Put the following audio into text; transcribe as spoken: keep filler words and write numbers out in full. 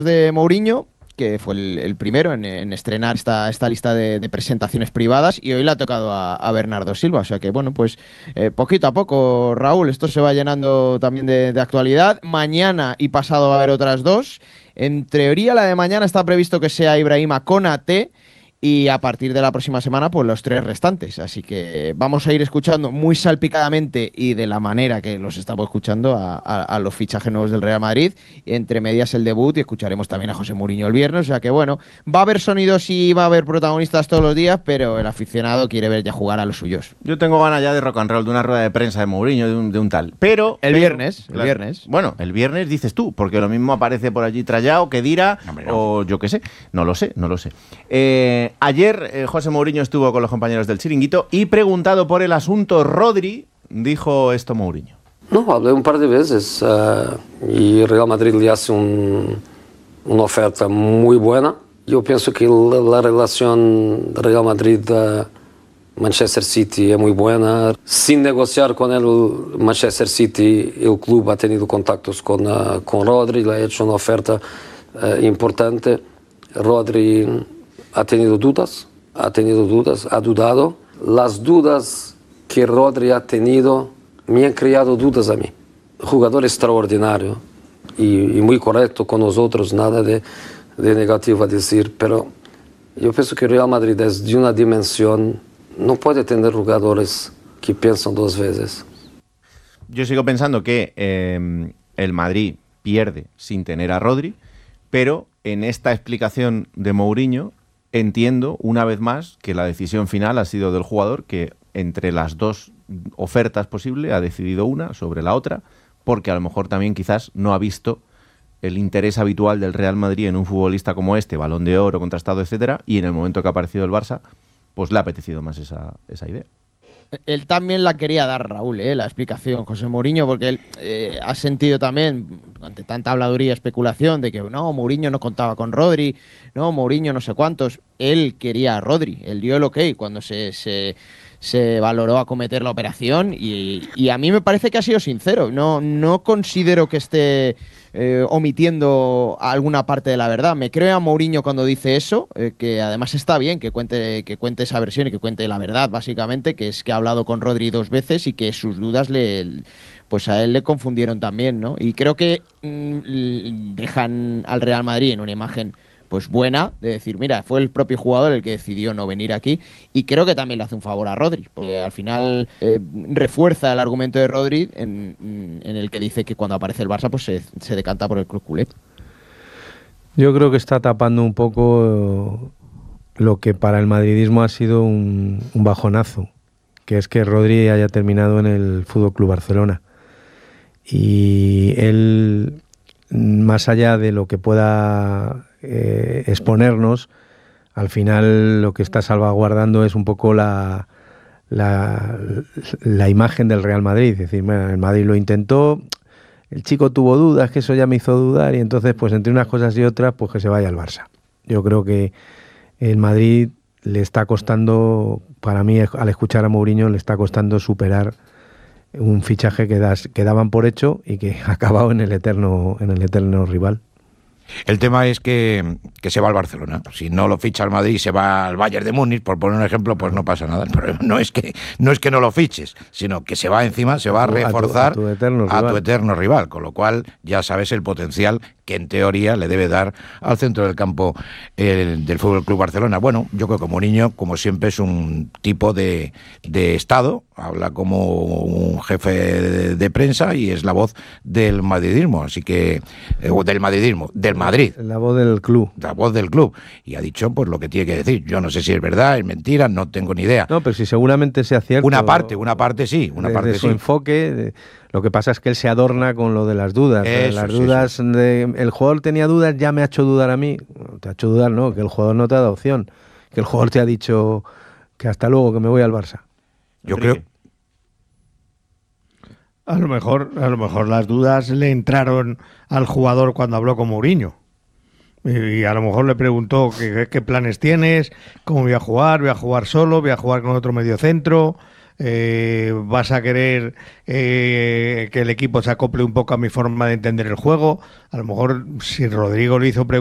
de Mourinho, que fue el, el primero en, en estrenar esta, esta lista de, de presentaciones privadas, y hoy le ha tocado a, a Bernardo Silva. O sea que, bueno, pues eh, poquito a poco, Raúl, esto se va llenando también de, de actualidad. Mañana y pasado va a haber otras dos. En teoría, la de mañana está previsto que sea Ibrahima Konaté, y a partir de la próxima semana, pues los tres restantes. Así que vamos a ir escuchando muy salpicadamente y de la manera que los estamos escuchando a, a, a los fichajes nuevos del Real Madrid. Entre medias el debut, y escucharemos también a José Mourinho el viernes. O sea que, bueno, va a haber sonidos y va a haber protagonistas todos los días, pero el aficionado quiere ver ya jugar a los suyos. Yo tengo ganas ya de rock and roll, de una rueda de prensa de Mourinho, de un, de un tal. Pero el pero, viernes, el claro, viernes. Bueno, el viernes dices tú, porque lo mismo aparece por allí Trallao, Kedira, Hombre, no. o yo qué sé. No lo sé, no lo sé. Eh, ayer eh, José Mourinho estuvo con los compañeros del Chiringuito y, preguntado por el asunto Rodri, dijo esto Mourinho. No, hablé un par de veces uh, y Real Madrid le hace un, una oferta muy buena. Yo pienso que la, la relación Real Madrid-Manchester City es muy buena. Sin negociar con el Manchester City, el club ha tenido contactos con, uh, con Rodri, le ha hecho una oferta uh, importante. Rodri ha tenido dudas. Ha tenido dudas, ha dudado. Las dudas que Rodri ha tenido me han creado dudas a mí. Jugador extraordinario y, y muy correcto con nosotros, nada de, de negativo a decir, pero yo pienso que Real Madrid es de una dimensión, no puede tener jugadores que piensan dos veces. Yo sigo pensando que eh, el Madrid pierde sin tener a Rodri, pero en esta explicación de Mourinho entiendo, una vez más, que la decisión final ha sido del jugador, que entre las dos ofertas posibles ha decidido una sobre la otra, porque a lo mejor también quizás no ha visto el interés habitual del Real Madrid en un futbolista como este, Balón de Oro, contrastado, etcétera, y en el momento que ha aparecido el Barça, pues le ha apetecido más esa, esa idea. Él también la quería dar, Raúl, ¿eh? La explicación, José Mourinho, porque él eh, ha sentido también, ante tanta habladuría y especulación, de que no, Mourinho no contaba con Rodri, no, Mourinho no sé cuántos. Él quería a Rodri, él dio el ok cuando se, se, se valoró acometer la operación, y, y a mí me parece que ha sido sincero. No, no considero que esté eh, omitiendo alguna parte de la verdad. Me creo a Mourinho cuando dice eso, eh, que además está bien que cuente, que cuente esa versión y que cuente la verdad, básicamente, que es que ha hablado con Rodri dos veces y que sus dudas le, pues a él le confundieron también, ¿no? Y creo que mmm, dejan al Real Madrid en una imagen pues buena, de decir, mira, fue el propio jugador el que decidió no venir aquí, y creo que también le hace un favor a Rodri, porque al final eh, refuerza el argumento de Rodri en, en el que dice que cuando aparece el Barça pues se, se decanta por el club culé. Yo creo que está tapando un poco lo que para el madridismo ha sido un, un bajonazo, que es que Rodri haya terminado en el F C Barcelona. Y él, más allá de lo que pueda eh, exponernos, al final lo que está salvaguardando es un poco la, la, la imagen del Real Madrid. Es decir, bueno, el Madrid lo intentó, el chico tuvo dudas, que eso ya me hizo dudar, y entonces pues entre unas cosas y otras pues que se vaya al Barça. Yo creo que el Madrid le está costando, para mí al escuchar a Mourinho, le está costando superar un fichaje que, das, que daban por hecho y que ha acabado en el eterno, en el eterno rival. El tema es que, que se va al Barcelona. Si no lo ficha al Madrid y se va al Bayern de Múnich, por poner un ejemplo, pues no pasa nada. Pero no es que no es que no lo fiches, sino que se va encima, se va a reforzar a tu, a tu, eterno, a tu eterno rival. Con lo cual ya sabes el potencial que en teoría le debe dar al centro del campo el, del F C Barcelona. Bueno, yo creo que Mourinho, como siempre, es un tipo de, de Estado, habla como un jefe de, de prensa y es la voz del madridismo, así que eh, del madridismo, del Madrid. La voz del club. La voz del club. Y ha dicho pues lo que tiene que decir. Yo no sé si es verdad, es mentira, no tengo ni idea. No, pero si seguramente sea cierto. Una parte, una parte sí, una desde parte su sí. enfoque. De, lo que pasa es que él se adorna con lo de las dudas. Eso, las sí, dudas sí. de el jugador tenía dudas, ya me ha hecho dudar a mí. Te ha hecho dudar, no, que el jugador no te ha dado opción. Que el jugador te ha dicho que hasta luego, que me voy al Barça. Yo Enrique. creo. A lo mejor, a lo mejor las dudas le entraron al jugador cuando habló con Mourinho. Y a lo mejor le preguntó qué, qué planes tienes, cómo voy a jugar, voy a jugar solo, voy a jugar con otro mediocentro, eh, vas a querer eh, que el equipo se acople un poco a mi forma de entender el juego. A lo mejor si Rodrigo le hizo preguntas